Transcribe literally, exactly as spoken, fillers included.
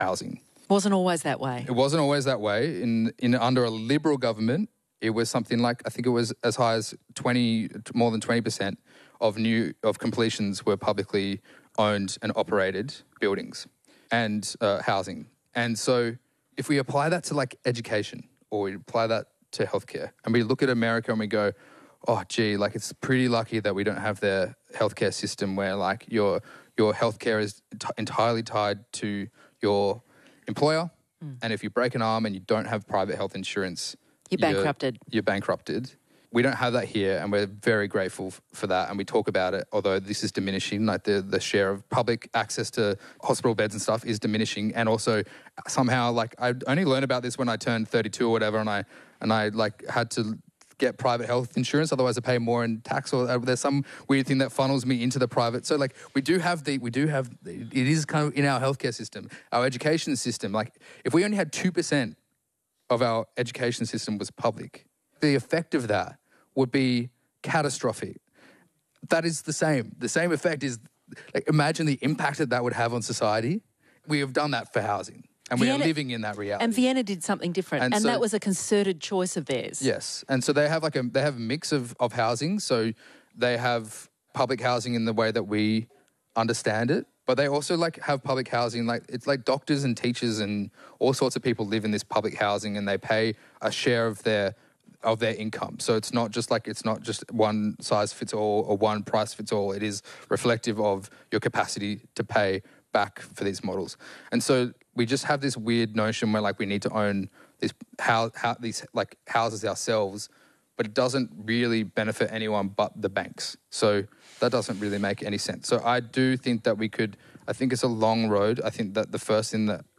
housing. Wasn't always that way. It wasn't always that way. In in under a Liberal government, it was something like, I think it was as high as twenty, more than twenty percent of new of completions were publicly owned and operated buildings and uh, housing. And so if we apply that to like education, or we apply that to healthcare, and we look at America and we go, oh, gee, like it's pretty lucky that we don't have their healthcare system where like your your healthcare is t- entirely tied to your employer. Mm. And if you break an arm and you don't have private health insurance, you're bankrupted. You're, you're bankrupted. We don't have that here, and we're very grateful f- for that. And we talk about it, although this is diminishing. Like the, the share of public access to hospital beds and stuff is diminishing. And also somehow, like I only learned about this when I turned thirty-two or whatever, and I and I like had to get private health insurance, otherwise I pay more in tax, or there's some weird thing that funnels me into the private. So like we do have the, we do have, it is kind of in our healthcare system, our education system. Like if we only had two percent of our education system was public, the effect of that would be catastrophic. That is the same. The same effect is, like, imagine the impact that that would have on society. We have done that for housing. And Vienna, we are living in that reality. And Vienna did something different. And, and so, that was a concerted choice of theirs. Yes. And so they have like a they have a mix of, of housing. So they have public housing in the way that we understand it. But they also like have public housing, like it's like doctors and teachers and all sorts of people live in this public housing, and they pay a share of their of their income. So it's not just like it's not just one size fits all or one price fits all. It is reflective of your capacity to pay back for these models. And so we just have this weird notion where like we need to own these how, how these like houses ourselves, but it doesn't really benefit anyone but the banks. So that doesn't really make any sense. So I do think that we could, I think it's a long road. I think that the first thing that